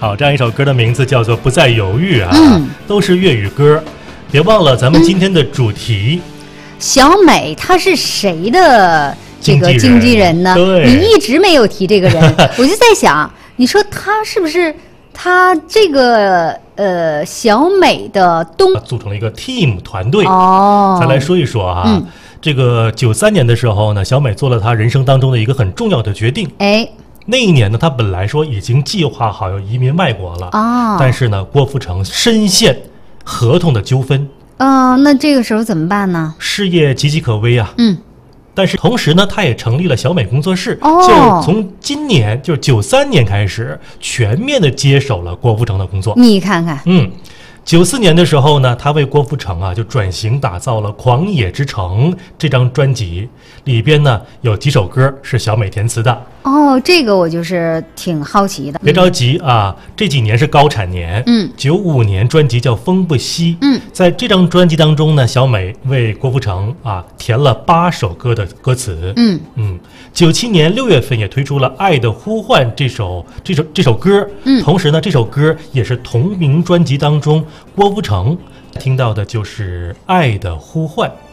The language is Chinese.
好，这样一首歌的名字叫做《不再犹豫》啊，都是粤语歌。别忘了咱们今天的主题， 小美她是谁的这个经纪人呢？ 对， 你一直没有提这个人，我就在想，你说她是不是她这个小美的组成了一个 team 团队哦？ 再来说一说啊，这个93年的时候呢，小美做了她人生当中的一个很重要的决定。 哎， 那一年呢，她本来说已经计划好要移民外国了啊，但是呢，郭富城深陷合同的纠纷。 那这个时候怎么办呢？ 事业岌岌可危啊。但是同时呢，他也成立了小美工作室，就从今年就是93年开始，全面的接手了郭富城的工作。 你看看 ，94年的时候呢，他为郭富城啊就转型打造了《狂野之城》这张专辑，里边呢有几首歌是小美填词的。 这个我就是挺好奇的。 别着急啊，这几年是高产年。95年专辑叫《风不息》。在这张专辑当中呢，小美为郭富城啊填了8首歌的歌词。97年6月份也推出了《爱的呼唤》这首歌。同时呢，这首歌也是同名专辑当中郭富城听到的就是《爱的呼唤》。